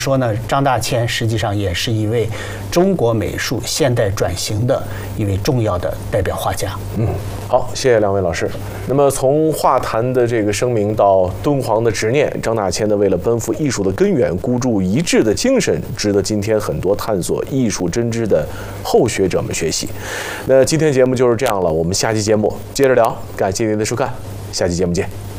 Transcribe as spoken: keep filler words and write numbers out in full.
说呢，张大千实际上也是一位中国美术现代转型的一位重要的代表画家。 嗯，好，谢谢两位老师。那么从画坛的这个声名到敦煌的执念，张大千的为了奔赴艺术的根源，孤注一掷的精神，值得今天很多探索艺术真知的后学者们学习。那今天节目就是这样了，我们下期节目接着聊。感谢您的收看，下期节目见。